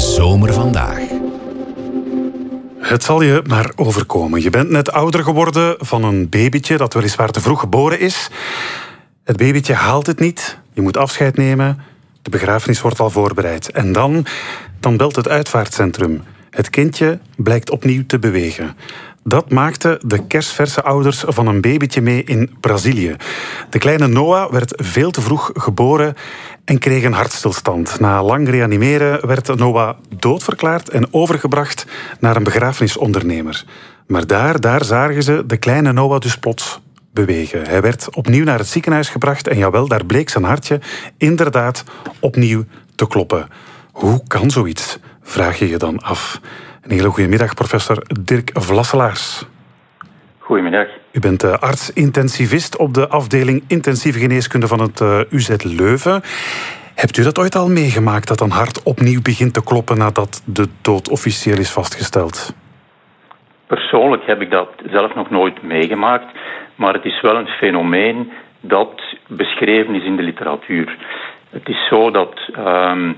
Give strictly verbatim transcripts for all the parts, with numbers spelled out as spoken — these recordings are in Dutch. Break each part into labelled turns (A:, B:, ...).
A: zomer vandaag.
B: Het zal je maar overkomen. Je bent net ouder geworden van een babytje dat weliswaar te vroeg geboren is. Het babytje haalt het niet. Je moet afscheid nemen. De begrafenis wordt al voorbereid. En dan, dan belt het uitvaartcentrum. Het kindje blijkt opnieuw te bewegen. Dat maakten de kersverse ouders van een babytje mee in Brazilië. De kleine Noah werd veel te vroeg geboren en kreeg een hartstilstand. Na lang reanimeren werd Noah doodverklaard en overgebracht naar een begrafenisondernemer. Maar daar, daar zagen ze de kleine Noah dus plots bewegen. Hij werd opnieuw naar het ziekenhuis gebracht en jawel, daar bleek zijn hartje inderdaad opnieuw te kloppen. Hoe kan zoiets? Vraag je je dan af. Een hele goede middag, professor Dirk Vlasselaars.
C: Goedemiddag.
B: U bent arts-intensivist op de afdeling intensieve geneeskunde van het uh, U Z Leuven. Hebt u dat ooit al meegemaakt, dat een hart opnieuw begint te kloppen nadat de dood officieel is vastgesteld?
C: Persoonlijk heb ik dat zelf nog nooit meegemaakt, maar het is wel een fenomeen dat beschreven is in de literatuur. Het is zo dat um,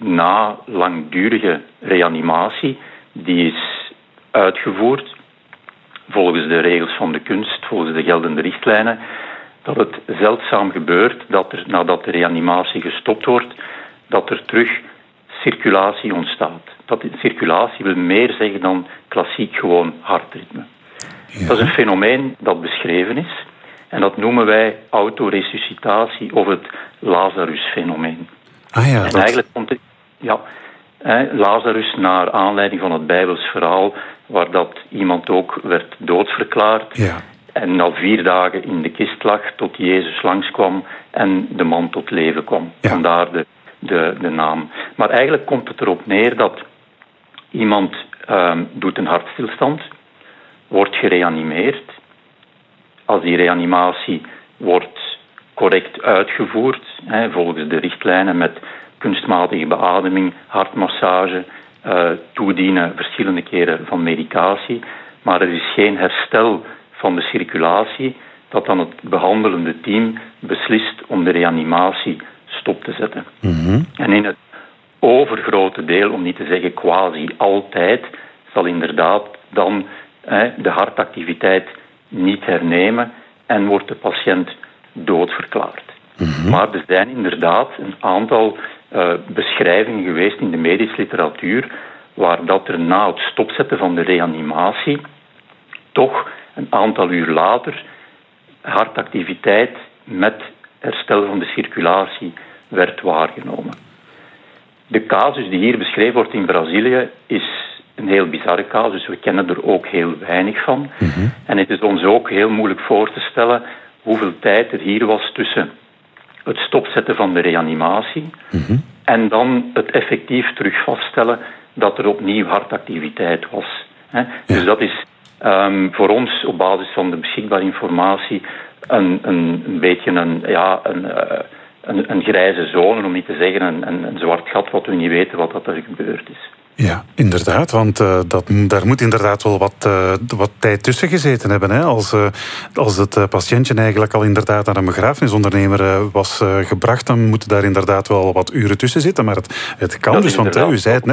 C: na langdurige reanimatie, die is uitgevoerd volgens de regels van de kunst, volgens de geldende richtlijnen, dat het zeldzaam gebeurt dat er, nadat de reanimatie gestopt wordt, dat er terug circulatie ontstaat. Dat circulatie wil meer zeggen dan klassiek gewoon hartritme. Ja. Dat is een fenomeen dat beschreven is en dat noemen wij autoresuscitatie of het Lazarus-fenomeen.
B: Ah ja,
C: en
B: dat...
C: eigenlijk komt het... Ja, hè, Lazarus naar aanleiding van het Bijbels verhaal waar dat iemand ook werd doodverklaard
B: ja.
C: en na vier dagen in de kist lag tot Jezus langskwam en de man tot leven kwam.
B: Ja.
C: Vandaar de, de, de naam. Maar eigenlijk komt het erop neer dat iemand um, doet een hartstilstand, wordt gereanimeerd. Als die reanimatie wordt correct uitgevoerd, hè, volgens de richtlijnen met kunstmatige beademing, hartmassage, uh, toedienen verschillende keren van medicatie, maar er is geen herstel van de circulatie, dat dan het behandelende team beslist om de reanimatie stop te zetten.
B: Mm-hmm.
C: En in het overgrote deel, om niet te zeggen quasi altijd, zal inderdaad dan hè, de hartactiviteit niet hernemen en wordt de patiënt doodverklaard.
B: Mm-hmm.
C: Maar er zijn inderdaad een aantal uh, beschrijvingen geweest in de medische literatuur waar dat er na het stopzetten van de reanimatie toch een aantal uur later hartactiviteit met herstel van de circulatie werd waargenomen. De casus die hier beschreven wordt in Brazilië is een heel bizarre casus. We kennen er ook heel weinig van.
B: Mm-hmm.
C: En het is ons ook heel moeilijk voor te stellen hoeveel tijd er hier was tussen het stopzetten van de reanimatie
B: mm-hmm.
C: en dan het effectief terug vaststellen dat er opnieuw hartactiviteit was. Hè?
B: Ja.
C: Dus dat is um, voor ons op basis van de beschikbare informatie een, een, een beetje een, ja, een, uh, een, een grijze zone, om niet te zeggen een, een, een zwart gat wat we niet weten wat dat er gebeurd is.
B: Ja, inderdaad, want uh, dat, daar moet inderdaad wel wat, uh, wat tijd tussen gezeten hebben. Hè? Als, uh, als het uh, patiëntje eigenlijk al inderdaad naar een begrafenisondernemer uh, was uh, gebracht, dan moeten daar inderdaad wel wat uren tussen zitten. Maar het, het kan
C: dat
B: dus, want uh, u zei het net.